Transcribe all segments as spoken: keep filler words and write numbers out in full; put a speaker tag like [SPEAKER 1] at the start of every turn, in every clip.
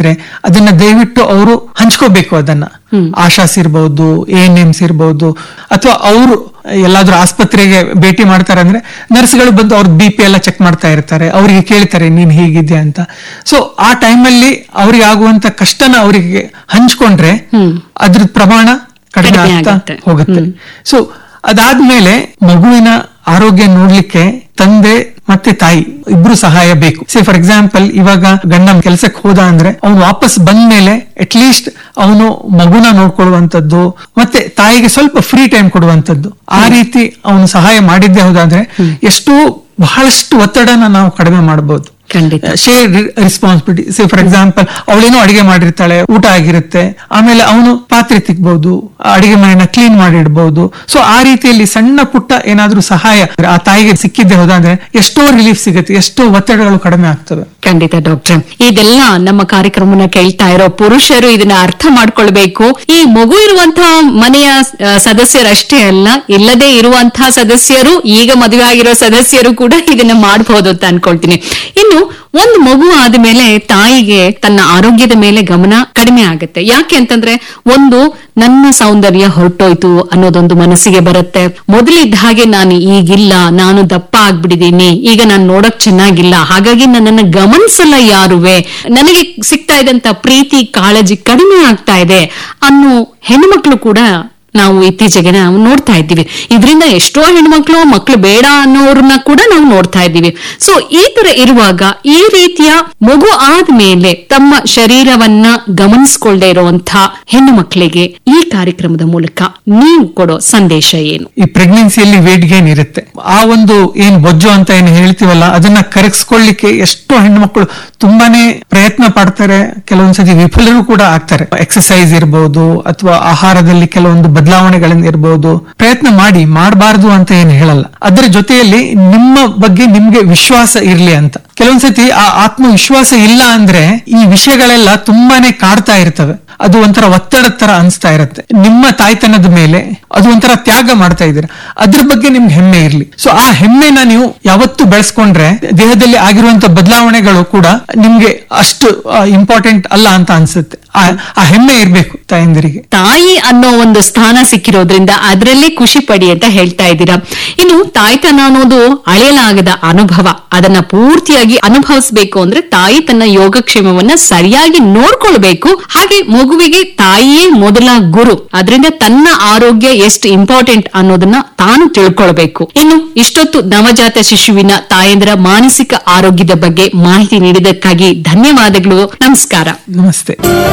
[SPEAKER 1] ಅದನ್ನ ದಯವಿಟ್ಟು ಅವರು ಹಂಚ್ಕೋಬೇಕು. ಅದನ್ನ ಆಶಾಸ್ ಇರ್ಬಹುದು, ಎ ಎನ್ ಎಮ್ಸ್ ಇರ್ಬಹುದು, ಅಥವಾ ಅವರು ಎಲ್ಲಾದ್ರೂ ಆಸ್ಪತ್ರೆಗೆ ಭೇಟಿ ಮಾಡ್ತಾರೆ ಅಂದ್ರೆ ನರ್ಸ್ಗಳು ಬಂದು ಅವ್ರ ಬಿ ಪಿ ಎಲ್ಲ ಚೆಕ್ ಮಾಡ್ತಾ ಇರ್ತಾರೆ, ಅವರಿಗೆ ಕೇಳ್ತಾರೆ ನೀನ್ ಹೇಗಿದ್ಯಾ ಅಂತ. ಸೊ ಆ ಟೈಮಲ್ಲಿ ಅವ್ರಿಗೆ ಆಗುವಂತ ಕಷ್ಟನ ಅವರಿಗೆ ಹಂಚ್ಕೊಂಡ್ರೆ ಅದ್ರ ಪ್ರಮಾಣ ಕಡಿಮೆ ಆಗ್ತಾ ಹೋಗುತ್ತೆ. ಸೊ ಅದಾದ್ಮೇಲೆ ಮಗುವಿನ ಆರೋಗ್ಯ ನೋಡ್ಲಿಕ್ಕೆ ತಂದೆ ಮತ್ತೆ ತಾಯಿ ಇಬ್ರು ಸಹಾಯ ಬೇಕು. ಸೇ ಫಾರ್ ಎಕ್ಸಾಂಪಲ್, ಇವಾಗ ಗಂಡ ಕೆಲ್ಸಕ್ಕೆ ಹೋದ ಅಂದ್ರೆ ಅವ್ನು ವಾಪಸ್ ಬಂದ್ಮೇಲೆ ಅಟ್ ಲೀಸ್ಟ್ ಅವನು ಮಗುನ ನೋಡ್ಕೊಳ್ಳುವಂತದ್ದು ಮತ್ತೆ ತಾಯಿಗೆ ಸ್ವಲ್ಪ ಫ್ರೀ ಟೈಮ್ ಕೊಡುವಂತದ್ದು, ಆ ರೀತಿ ಅವನು ಸಹಾಯ ಮಾಡಿದ್ದೆ ಹೋದಾದ್ರೆ ಎಷ್ಟೋ ಬಹಳಷ್ಟು ಒತ್ತಡನ ನಾವು ಕಡಿಮೆ ಮಾಡಬಹುದು. Share responsibility. Say for example, ಅವಳೇನೋ ಅಡಿಗೆ ಮಾಡಿರ್ತಾಳೆ, ಊಟ ಆಗಿರುತ್ತೆ, ಆಮೇಲೆ ಅವನು ಪಾತ್ರೆ ತಿಕ್ಬಹುದು, ಅಡಿಗೆ ಮನೆಯನ್ನ ಕ್ಲೀನ್ ಮಾಡಿ ಇಡಬಹುದು. ಸೊ ಆ ರೀತಿಯಲ್ಲಿ ಸಣ್ಣ ಪುಟ್ಟ ಏನಾದ್ರೂ ಸಹಾಯ ಆ ತಾಯಿಗೆ ಸಿಕ್ಕಿದ್ದೆ ಹೋದಂದ್ರೆ ಎಷ್ಟೋ ರಿಲೀಫ್ ಸಿಗುತ್ತೆ, ಎಷ್ಟೋ ಒತ್ತಡಗಳು ಕಡಿಮೆ ಆಗ್ತವೆ.
[SPEAKER 2] ಖಂಡಿತ ಡಾಕ್ಟರ್, ಇದೆಲ್ಲ ನಮ್ಮ ಕಾರ್ಯಕ್ರಮನ ಕೇಳ್ತಾ ಇರೋ ಪುರುಷರು ಇದನ್ನ ಅರ್ಥ ಮಾಡ್ಕೊಳ್ಬೇಕು. ಈ ಮಗು ಇರುವಂತಹ ಮನೆಯ ಸದಸ್ಯರಷ್ಟೇ ಅಲ್ಲ, ಇಲ್ಲದೆ ಇರುವಂತಹ ಸದಸ್ಯರು, ಈಗ ಮದುವೆ ಆಗಿರೋ ಸದಸ್ಯರು ಕೂಡ ಇದನ್ನ ಮಾಡಬಹುದು ಅಂತ ಅನ್ಕೊಳ್ತೀನಿ. ಇನ್ನು ಒಂದು ಮಗು ಆದ್ಮೇಲೆ ತಾಯಿಗೆ ತನ್ನ ಆರೋಗ್ಯದ ಮೇಲೆ ಗಮನ ಕಡಿಮೆ ಆಗುತ್ತೆ. ಯಾಕೆ ಅಂತಂದ್ರೆ, ಒಂದು ನನ್ನ ಸೌಂದರ್ಯ ಹೊರಟೋಯ್ತು ಅನ್ನೋದೊಂದು ಮನಸ್ಸಿಗೆ ಬರುತ್ತೆ. ಮೊದಲಿದ್ದ ಹಾಗೆ ನಾನು ಈಗಿಲ್ಲ, ನಾನು ದಪ್ಪ ಆಗ್ಬಿಟ್ಟಿದೀನಿ, ಈಗ ನಾನು ನೋಡಕ್ ಚೆನ್ನಾಗಿಲ್ಲ, ಹಾಗಾಗಿ ನನ್ನನ್ನು ಗಮನಿಸಲ್ಲ ಯಾರುವೆ, ನನಗೆ ಸಿಗ್ತಾ ಇದ್ದಂತ ಪ್ರೀತಿ ಕಾಳಜಿ ಕಡಿಮೆ ಆಗ್ತಾ ಇದೆ ಅನ್ನೋ ಹೆಣ್ಮಕ್ಳು ಕೂಡ ನಾವು ಇತ್ತೀಚೆಗೆ ನಾವು ನೋಡ್ತಾ ಇದ್ದೀವಿ. ಇದರಿಂದ ಎಷ್ಟೋ ಹೆಣ್ಮಕ್ಳು ಮಕ್ಳು ಬೇಡ ಅನ್ನೋರನ್ನ ಕೂಡ ನಾವು ನೋಡ್ತಾ ಇದ್ದೀವಿ. ಸೊ ಈ ತರ ಇರುವಾಗ ಈ ರೀತಿಯ ಮಗು ಆದ್ಮೇಲೆ ತಮ್ಮ ಶರೀರವನ್ನ ಗಮನಿಸ್ಕೊಳ್ದೇ ಇರುವಂತಹ ಹೆಣ್ಣು ಮಕ್ಕಳಿಗೆ ಈ ಕಾರ್ಯಕ್ರಮದ ಮೂಲಕ ನೀವು ಕೊಡೋ ಸಂದೇಶ ಏನು?
[SPEAKER 1] ಈ ಪ್ರೆಗ್ನೆನ್ಸಿಯಲ್ಲಿ ವೇಟ್ ಗೇನ್ ಇರುತ್ತೆ, ಆ ಒಂದು ಏನ್ ಬೊಜ್ಜು ಅಂತ ಏನ್ ಹೇಳ್ತೀವಲ್ಲ ಅದನ್ನ ಕರಗಿಸ್ಕೊಳ್ಳಿಕ್ಕೆ ಎಷ್ಟೋ ಹೆಣ್ಮಕ್ಳು ತುಂಬಾನೇ ಪ್ರಯತ್ನ ಪಡ್ತಾರೆ, ಕೆಲವೊಂದ್ಸತಿ ವಿಫಲರು ಕೂಡ ಆಗ್ತಾರೆ. ಎಕ್ಸಸೈಸ್ ಇರಬಹುದು ಅಥವಾ ಆಹಾರದಲ್ಲಿ ಕೆಲವೊಂದು ಬದಲಾವಣೆಗಳಿಂದ ಇರಬಹುದು, ಪ್ರಯತ್ನ ಮಾಡಿ, ಮಾಡಬಾರದು ಅಂತ ಏನು ಹೇಳಲ್ಲ. ಅದರ ಜೊತೆಯಲ್ಲಿ ನಿಮ್ಮ ಬಗ್ಗೆ ನಿಮ್ಗೆ ವಿಶ್ವಾಸ ಇರ್ಲಿ ಅಂತ. ಕೆಲವೊಂದ್ಸತಿ ಆ ಆತ್ಮವಿಶ್ವಾಸ ಇಲ್ಲ ಅಂದ್ರೆ ಈ ವಿಷಯಗಳೆಲ್ಲ ತುಂಬಾನೇ ಕಾಡ್ತಾ ಇರ್ತವೆ, ಅದು ಒಂಥರ ಒತ್ತಡ ತರ ಅನ್ಸ್ತಾ ಇರುತ್ತೆ. ನಿಮ್ಮ ತಾಯ್ತನದ ಮೇಲೆ ಅದು ಒಂಥರ ತ್ಯಾಗ ಮಾಡ್ತಾ ಇದ್ದೀರಾ, ಅದ್ರ ಬಗ್ಗೆ ನಿಮ್ಗೆ ಹೆಮ್ಮೆ ಇರ್ಲಿ. ಸೊ ಆ ಹೆಮ್ಮೆನ ನೀವು ಯಾವತ್ತು ಬೆಳೆಸ್ಕೊಂಡ್ರೆ ದೇಹದಲ್ಲಿ ಆಗಿರುವಂತ ಬದಲಾವಣೆಗಳು ಕೂಡ ನಿಮ್ಗೆ ಅಷ್ಟು ಇಂಪಾರ್ಟೆಂಟ್ ಅಲ್ಲ ಅಂತ ಅನ್ಸುತ್ತೆ. ಆ ಹೆಮ್ಮೆ ಇರ್ಬೇಕು ತಾಯಂದಿರಿಗೆ.
[SPEAKER 2] ತಾಯಿ ಅನ್ನೋ ಒಂದು ಸ್ಥಾನ ಸಿಕ್ಕಿರೋದ್ರಿಂದ ಅದರಲ್ಲೇ ಖುಷಿ ಪಡಿ ಅಂತ ಹೇಳ್ತಾ ಇದ್ದೀರಾ. ಇನ್ನು ತಾಯ್ತನ ಅನ್ನೋದು ಅಳೆಯಲಾಗದ ಅನುಭವ, ಅದನ್ನ ಪೂರ್ತಿಯಾಗಿ ಅನುಭವಿಸಬೇಕು ಅಂದ್ರೆ ತಾಯಿ ತನ್ನ ಯೋಗಕ್ಷೇಮವನ್ನ ಸರಿಯಾಗಿ ನೋಡ್ಕೊಳ್ಬೇಕು. ಹಾಗೆ ಮಗುವಿಗೆ ತಾಯಿಯೇ ಮೊದಲ ಗುರು, ಅದರಿಂದ ತನ್ನ ಆರೋಗ್ಯ ಎಷ್ಟು ಇಂಪಾರ್ಟೆಂಟ್ ಅನ್ನೋದನ್ನ ತಾನು ತಿಳ್ಕೊಳ್ಬೇಕು. ಇನ್ನು ಇಷ್ಟೊತ್ತು ನವಜಾತ ಶಿಶುವಿನ ತಾಯಂದಿರ ಮಾನಸಿಕ ಆರೋಗ್ಯದ ಬಗ್ಗೆ ಮಾಹಿತಿ ನೀಡಿದ್ದಕ್ಕಾಗಿ ಧನ್ಯವಾದಗಳು. ನಮಸ್ಕಾರ.
[SPEAKER 1] ನಮಸ್ತೆ.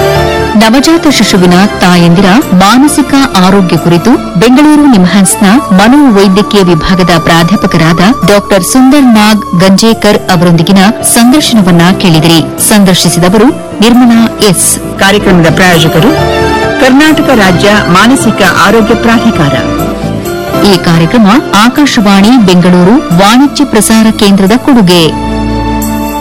[SPEAKER 3] ನವಜಾತ ಶಿಶುವಿನ ತಾಯಂದಿರ ಮಾನಸಿಕ ಆರೋಗ್ಯ ಕುರಿತು ಬೆಂಗಳೂರು ನಿಮ್ಹಾನ್ಸ್ನ ಮನೋವೈದ್ಯಕೀಯ ವಿಭಾಗದ ಪ್ರಾಧ್ಯಾಪಕರಾದ ಡಾಕ್ಟರ್ ಸುಂದರ್ ನಾಗ್ ಗಂಜೇಕರ್ ಅವರೊಂದಿಗಿನ ಸಂದರ್ಶನವನ್ನ ಕೇಳಿದಿರಿ. ಸಂದರ್ಶಿಸಿದವರು ನಿರ್ಮಲಾ ಎಸ್.
[SPEAKER 4] ಕಾರ್ಯಕ್ರಮದ ಪ್ರಾಯೋಜಕರು ಕರ್ನಾಟಕ ರಾಜ್ಯ ಮಾನಸಿಕ ಆರೋಗ್ಯ ಪ್ರಾಧಿಕಾರ.
[SPEAKER 3] ಈ ಕಾರ್ಯಕ್ರಮ ಆಕಾಶವಾಣಿ ಬೆಂಗಳೂರು ವಾಣಿಜ್ಯ ಪ್ರಸಾರ ಕೇಂದ್ರದ ಕೊಡುಗೆ.